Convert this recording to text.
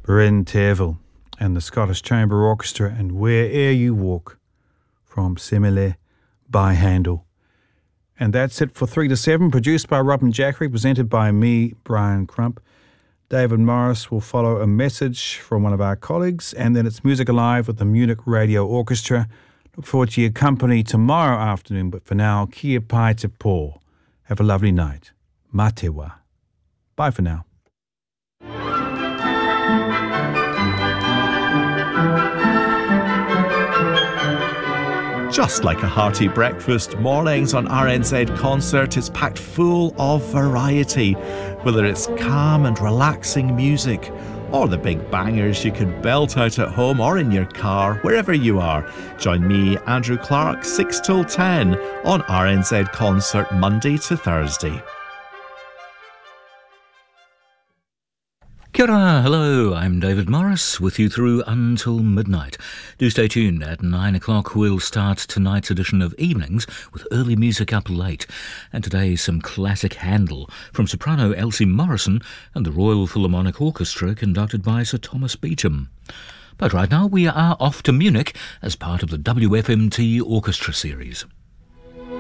Bryn Terfel and the Scottish Chamber Orchestra and Where'er You Walk from Semele by Handel. And that's it for 3 to 7, produced by Robin Jackery, presented by me, Brian Crump. David Morris will follow a message from one of our colleagues, and then it's Music Alive with the Munich Radio Orchestra. Look forward to your company tomorrow afternoon, but for now, kia pai te pō. Have a lovely night. Mā te wā. Bye for now. Just like a hearty breakfast, mornings on RNZ Concert is packed full of variety. Whether it's calm and relaxing music, or the big bangers you can belt out at home or in your car, wherever you are. Join me, Andrew Clark, 6 till 10 on RNZ Concert, Monday to Thursday. Kia ora, hello, I'm David Morris with you through until midnight. Do stay tuned. At 9 o'clock we'll start tonight's edition of Evenings with early music up late. And today some classic Handel from soprano Elsie Morrison and the Royal Philharmonic Orchestra conducted by Sir Thomas Beecham. But right now we are off to Munich as part of the WFMT Orchestra series.